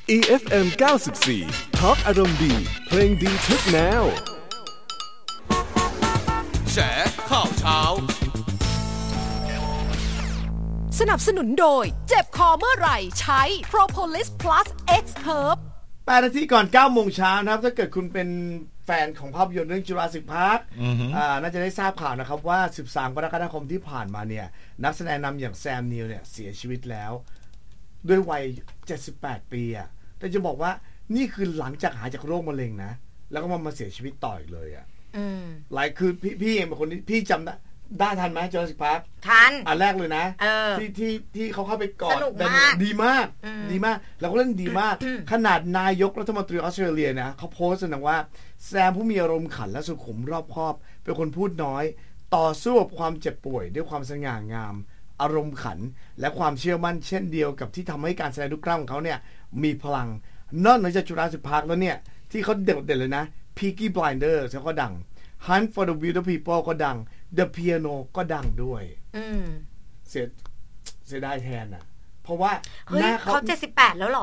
EFM 94 Talk อารมณ์ดีเพลงดีทุกแนวแฉข่าวเช้าสนับสนุนโดยเจ็บคอเมื่อไหร่ใช้ Propolis Plus X Herb 8 นาทีก่อน 9 โมงเช้านะครับถ้าเกิดคุณเป็นแฟนของภาพยนตร์เรื่อง Jurassic Park น่าจะได้ทราบข่าวนะครับว่า 13 กรกฎาคมที่ผ่านมาเนี่ยนักแสดงนำอย่างแซมนิวเนี่ยเสียชีวิตแล้วด้วยวัย 78 ปีอ่ะแต่จะบอกว่านี่คือหลังจากหายจากโรคมะเร็งนะแล้วก็มาเสียชีวิตต่ออีกเลยอ่ะหลายคือพี่เองเป็นคนที่พี่จำได้ทันไหม Jurassic Park ทันอันแรกเลยนะที่เขาเข้าไปกอดดีมากแล้วก็เล่นดีมากขนาดนายกรัฐมนตรีออสเตรเลียนะเขาโพสต์นะว่าแซมผู้มีอารมณ์ขันและสุขุมรอบคอบเป็นคนพูดน้อยต่อสู้กับความเจ็บป่วยด้วยความสง่างามอารมณ์ขันและความเชื่อมั่นเช่นเดียวกับที่ทำให้การแสดงทุกครั้งของเขาเนี่ยมีพลังนอกจากJurassic Parkแล้วเนี่ยที่เขาเด่นเลยนะ Peaky Blinders เขาก็ดัง Hunt for the Wilder People ก็ดัง The Piano ก็ดังด้วยเสียดายแทนอ่ะเพราะว่าหน้าเขา78แล้วหรอ